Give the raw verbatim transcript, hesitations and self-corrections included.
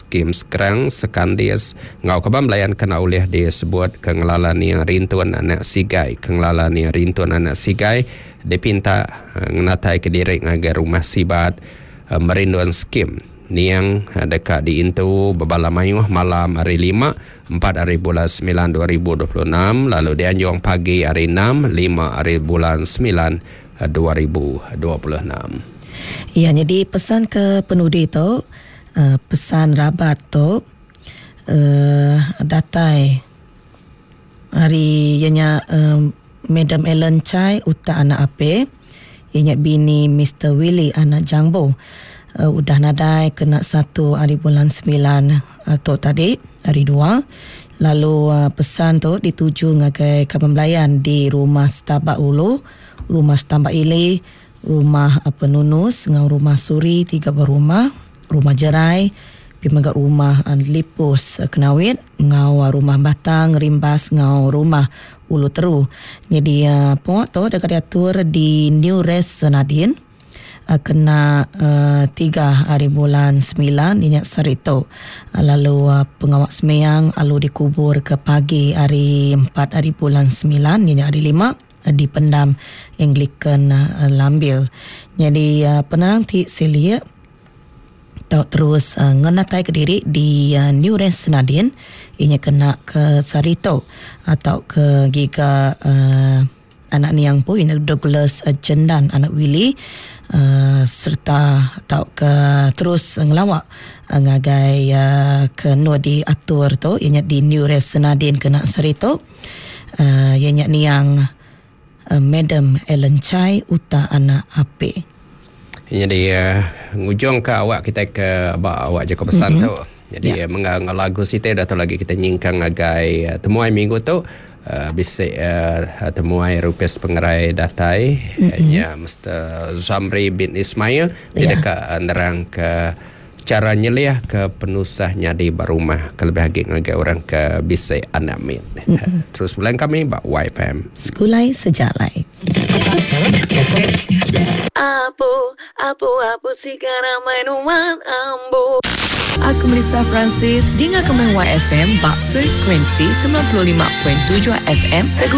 skim sekarang sekandis ngau kabam layan kena oleh dia sebut kengelalan yang rintuan anak sigai kengelalan yang rintuan anak sigai dipinta uh, ngenatai ke diri ngagai rumah sibat uh, merinduan skim ni yang uh, dekat di Intu Babala Mayuh malam hari lima empat hari bulan sembilan dua ribu dua puluh enam lalu di Anjong pagi hari enam lima hari bulan sembilan uh, dua ribu dua puluh enam. Ya, jadi pesan ke penudi tu, uh, pesan rabat tu, uh, datai hari ianya uh, Madam Ellen Chai uta anak ape, ianya bini Mister Willie anak Jangbo. Uh, udah nadai kena satu hari bulan sembilan uh, tu tadi, hari dua. Lalu uh, pesan tu dituju ngagai Kabambelayan di rumah Stabak Ulu, rumah Stabak Ili, rumah uh, Penunus, ngau rumah Suri, tiga berumah, rumah Jerai, pimagat rumah uh, Lipus uh, Kenawit, ngau uh, rumah Batang, Rimbas, ngau rumah Ulu Teru. Jadi uh, pengok tu dekat diatur di New Res Senadin, uh, kena uh, tiga hari bulan sembilan inyak Sarito. Uh, lalu uh, pengawak semeyang lalu dikubur ke pagi hari empat hari bulan sembilan inyak hari lima dipendam Anglican uh, Lambil. Jadi uh, penerang ti silia tau terus uh, ngenatai ke diri di uh, New Res Senadin inya kena ke Sarito atau ke giga uh, anak niang pu ini Douglas uh, Jendan anak Willie uh, serta tau ke terus ngelawak uh, ngagai uh, ke nu di atur tu inya di New Res Senadin kena Sarito uh, inya niang Uh, Madam Ellen Chai uta anak ape. Jadi uh, ngujung ke awak kita ke abak awak je pesan mm-hmm. tu. Jadi yeah. uh, mengang lagu sita dah tu lagi kita nyingkang agai uh, temuai minggu tu uh, bisik uh, temuai rupes pengerai datai mm-hmm. uh, Mister Zamri bin Ismail di yeah. dekat uh, nerang ke cara nyeliah ke penusahnya di barumah kelebih lagi ngagai orang ke bisik anak mit. Mm-hmm. Terus bulan kami bak Y F M Sekulai Sejalai. Abu, abu, abu sigara minuman ambu. Aku Melissa Francis, dengar kembali Y F M bak frekuensi sembilan puluh lima perpuluhan tujuh F M.